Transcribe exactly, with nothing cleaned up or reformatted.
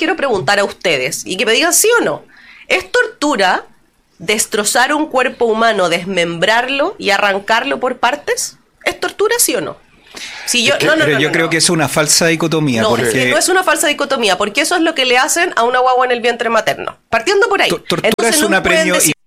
quiero preguntar a ustedes y que me digan sí o no. ¿Es tortura destrozar un cuerpo humano, desmembrarlo y arrancarlo por partes? ¿Es tortura, sí o no? Si yo, es que, no, no, pero no, yo no, creo no. que es una falsa dicotomía. No, porque... es que no es una falsa dicotomía, porque eso es lo que le hacen a una guagua en el vientre materno. Partiendo por ahí. Tortura Entonces, es no una me pueden premio decir